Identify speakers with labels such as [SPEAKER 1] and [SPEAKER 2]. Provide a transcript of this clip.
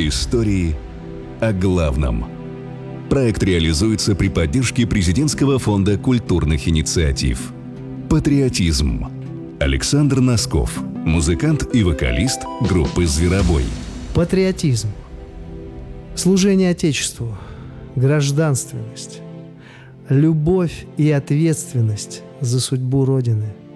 [SPEAKER 1] Истории о главном. Проект реализуется при поддержке Президентского фонда культурных инициатив. Патриотизм. Александр Носков, музыкант и вокалист группы «Зверобой».
[SPEAKER 2] Патриотизм. Служение Отечеству. Гражданственность. Любовь и ответственность за судьбу Родины.